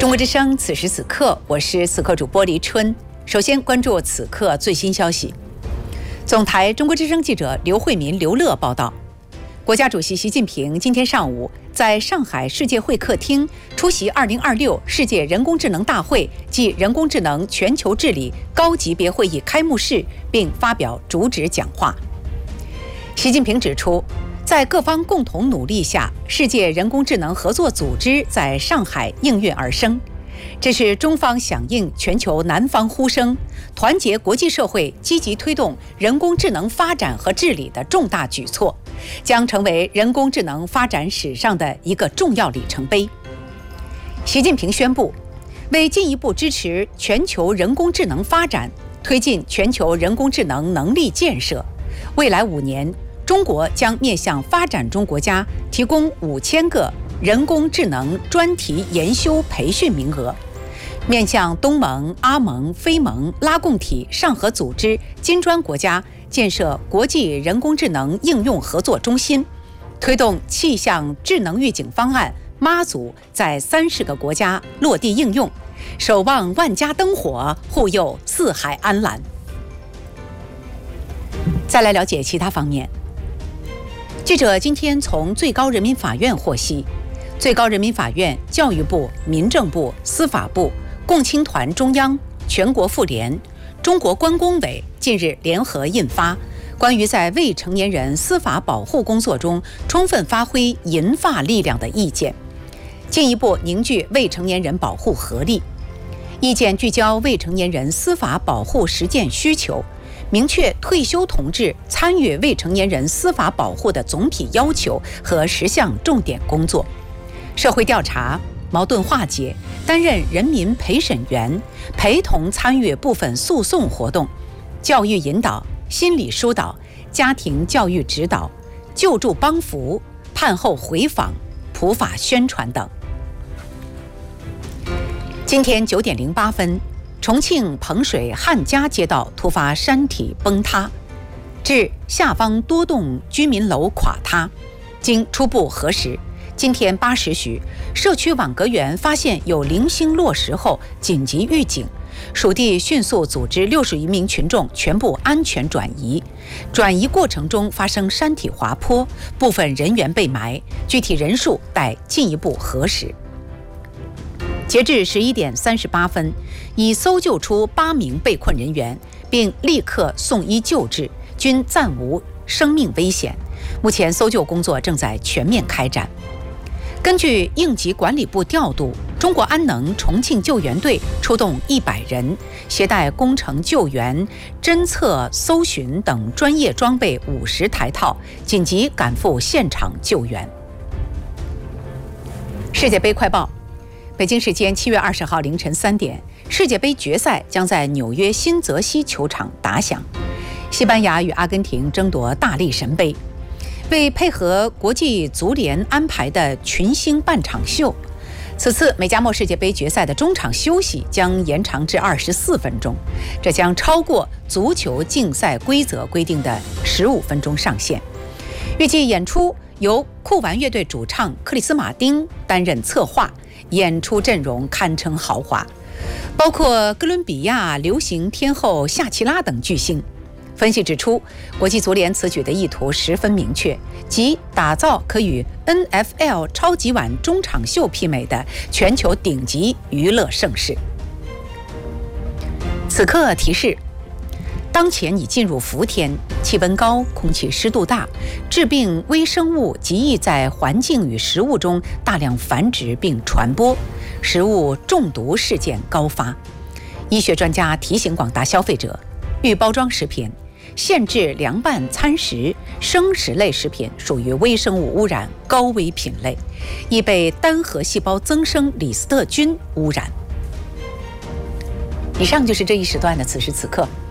中国之声，此时此刻，我是此刻主播黎春。首先关注此刻最新消息。总台中国之声记者刘慧民、刘乐报道，国家主席习近平今天上午在上海世界会客厅出席2026世界人工智能大会暨人工智能全球治理高级别会议开幕式，并发表主旨讲话。习近平指出，在各方共同努力下，世界人工智能合作组织在上海应运而生。这是中方响应全球南方呼声，团结国际社会积极推动人工智能发展和治理的重大举措，将成为人工智能发展史上的一个重要里程碑。习近平宣布，为进一步支持全球人工智能发展，推进全球人工智能能力建设，未来5年，中国将面向发展中国家提供5000个人工智能专题研修培训名额，面向东盟、阿盟、非盟、拉共体、上合组织、金砖国家建设国际人工智能应用合作中心，推动气象智能预警方案妈祖在30个国家落地应用，守望万家灯火，护佑四海安澜。再来了解其他方面。记者今天从最高人民法院获悉，最高人民法院、教育部、民政部、司法部、共青团中央、全国妇联、中国关工委近日联合印发关于在未成年人司法保护工作中充分发挥银发力量的意见，进一步凝聚未成年人保护合力。意见聚焦未成年人司法保护实践需求，明确退休同志参与未成年人司法保护的总体要求和10项重点工作：社会调查、矛盾化解、担任人民陪审员、陪同参与部分诉讼活动、教育引导、心理疏导、家庭教育指导、救助帮扶、判后回访、普法宣传等。今天9点08分，重庆彭水汉家街道突发山体崩塌，致下方多栋居民楼垮塌。经初步核实，今天8时许，社区网格员发现有零星落石后紧急预警，属地迅速组织60余名群众全部安全转移。转移过程中发生山体滑坡，部分人员被埋，具体人数待进一步核实。截至11点38分，已搜救出8名被困人员，并立刻送医救治，均暂无生命危险。目前搜救工作正在全面开展。根据应急管理部调度，中国安能重庆救援队出动100人，携带工程救援、侦测、搜寻等专业装备50台套，紧急赶赴现场救援。世界杯快报。北京时间7月20号凌晨3点，世界杯决赛将在纽约新泽西球场打响。西班牙与阿根廷争夺大力神杯。为配合国际足联安排的群星半场秀，此次美加墨世界杯决赛的中场休息将延长至24分钟，这将超过足球竞赛规则规定的15分钟上限。预计演出由酷玩乐队主唱克里斯·马丁担任策划，演出阵容堪称豪华，包括哥伦比亚流行天后夏奇拉等巨星。分析指出，国际足联此举的意图十分明确，即打造可与 NFL 超级碗中场秀媲美的全球顶级娱乐盛事。此刻提示：当前已进入伏天，气温高，空气湿度大，致病微生物极易在环境与食物中大量繁殖并传播，食物中毒事件高发。医学专家提醒广大消费者，预包装食品、限制凉拌餐食、生食类食品属于微生物污染高危品类，易被单核细胞增生李斯特菌污染。以上就是这一时段的此时此刻。